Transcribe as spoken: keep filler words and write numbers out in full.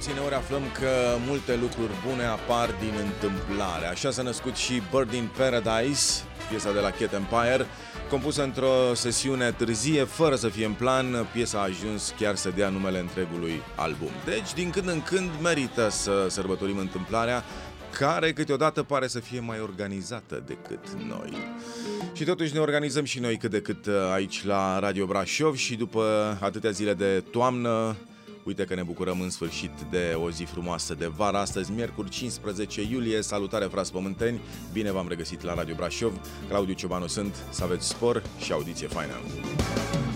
uneori aflăm că multe lucruri bune apar din întâmplare. Așa s-a născut și Bird in Paradise, piesa de la Cat Empire, compusă într-o sesiune târzie, fără să fie în plan. Piesa a ajuns chiar să dea numele întregului album. Deci, din când în când, merită să sărbătorim întâmplarea, care câteodată pare să fie mai organizată decât noi. Și totuși ne organizăm și noi cât de cât aici la Radio Brașov și după atâtea zile de toamnă, uite că ne bucurăm în sfârșit de o zi frumoasă de vară. Astăzi, miercuri cincisprezece iulie, salutare frați pământeni, bine v-am regăsit la Radio Brașov. Claudiu Ciobanu sunt, să aveți spor și audiție faină.